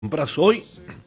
Compras hoy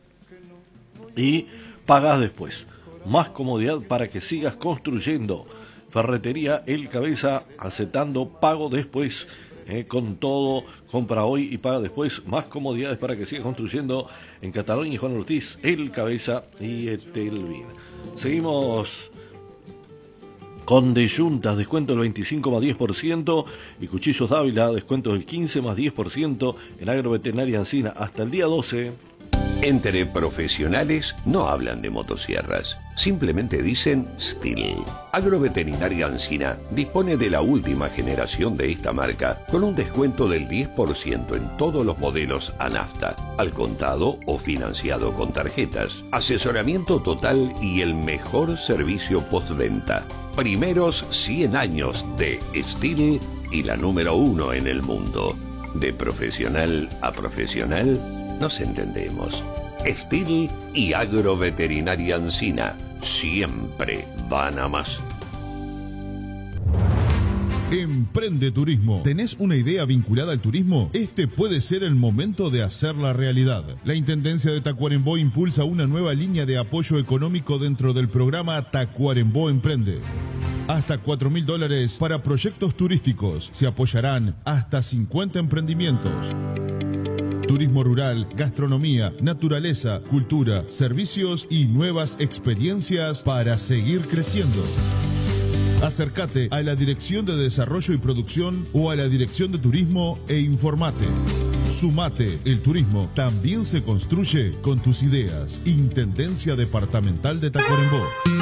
y pagas después. Más comodidad para que sigas construyendo. Ferretería El Cabeza, aceptando pago después. Con todo, compra hoy y paga después. Más comodidades para que sigas construyendo en Cataluña y Juan Ortiz, El Cabeza y Etelvin. Seguimos con Deyuntas, descuento del 25 más 10%, y Cuchillos Dávila, descuento del 15 más 10% en Agroveterinaria Encina hasta el día 12. Entre profesionales no hablan de motosierras, simplemente dicen Stihl. Agroveterinaria Encina dispone de la última generación de esta marca con un descuento del 10% en todos los modelos a nafta, al contado o financiado con tarjetas, asesoramiento total y el mejor servicio postventa. Primeros 100 años de Stihl y la número 1 en el mundo. De profesional a profesional nos entendemos. Stihl y Agroveterinaria Encina siempre van a más. Emprende Turismo. ¿Tenés una idea vinculada al turismo? Este puede ser el momento de hacerla realidad. La Intendencia de Tacuarembó impulsa una nueva línea de apoyo económico dentro del programa Tacuarembó Emprende. Hasta $4.000 para proyectos turísticos. Se apoyarán hasta 50 emprendimientos. Turismo rural, gastronomía, naturaleza, cultura, servicios y nuevas experiencias para seguir creciendo. Acércate a la Dirección de Desarrollo y Producción o a la Dirección de Turismo e informate. Sumate, el turismo también se construye con tus ideas. Intendencia Departamental de Tacuarembó.